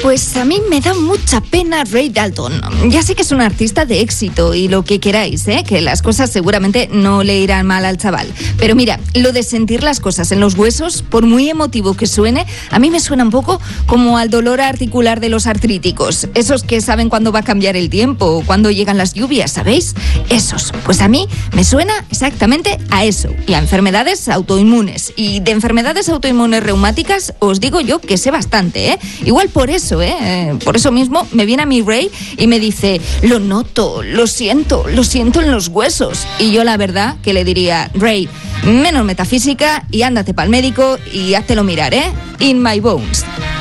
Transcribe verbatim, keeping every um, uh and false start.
Pues a mí me da mucha pena Ray Dalton. Ya sé que es un artista de éxito y lo que queráis, ¿eh? Que las cosas seguramente no le irán mal al chaval. Pero mira, lo de sentir las cosas en los huesos, por muy emotivo que suene, a mí me suena un poco como al dolor articular de los artríticos. Esos que saben cuándo va a cambiar el tiempo o cuándo llegan las lluvias, ¿sabéis? Esos. Pues a mí me suena exactamente a eso. Y a enfermedades autoinmunes. Y de enfermedades autoinmunes reumáticas os digo yo que sé bastante, ¿eh? Igual por eso ¿eh? Por eso mismo me viene a mi Ray y me dice, lo noto, lo siento, lo siento en los huesos. Y yo la verdad que le diría, Ray, menos metafísica y ándate pa'l médico y háztelo mirar, ¿eh? In my bones.